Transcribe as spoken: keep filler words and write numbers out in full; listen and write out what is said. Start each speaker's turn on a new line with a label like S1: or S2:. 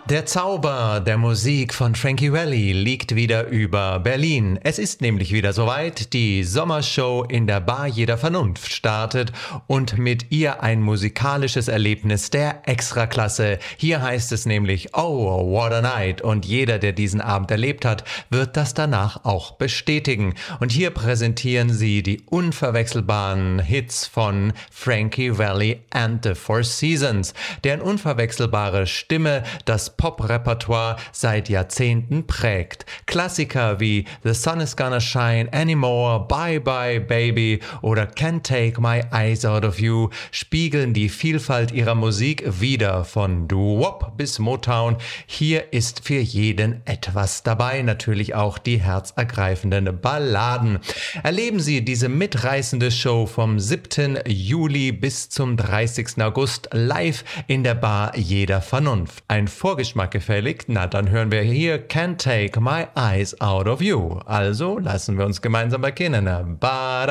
S1: Der Zauber der Musik von Frankie Valli liegt wieder über Berlin. Es ist nämlich wieder soweit, die Sommershow in der Bar jeder Vernunft startet und mit ihr ein musikalisches Erlebnis der Extraklasse. Hier heißt es nämlich Oh, what a night, und jeder, der diesen Abend erlebt hat, wird das danach auch bestätigen. Und hier präsentieren sie die unverwechselbaren Hits von Frankie Valli and the Four Seasons, deren unverwechselbare Stimme das Pop-Repertoire seit Jahrzehnten prägt. Klassiker wie The Sun Is Gonna Shine Anymore, Bye Bye Baby oder Can't Take My Eyes Out of You spiegeln die Vielfalt ihrer Musik wider, von Doo-Wop bis Motown. Hier ist für jeden etwas dabei, natürlich auch die herzergreifenden Balladen. Erleben Sie diese mitreißende Show vom siebten Juli bis zum dreißigsten August live in der Bar jeder Vernunft. Ein Vorgeschmack gefällig? Na, dann hören wir hier Can't Take My Eyes Out of You. Also lassen wir uns gemeinsam beginnen. Ba